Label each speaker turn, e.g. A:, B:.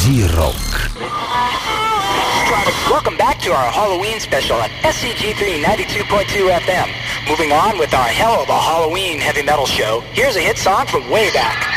A: SCG Rock.
B: Welcome back to our Halloween special at SCG3 92.2 FM. Moving on with our Hell of a Halloween heavy metal show, here's a hit song from way back.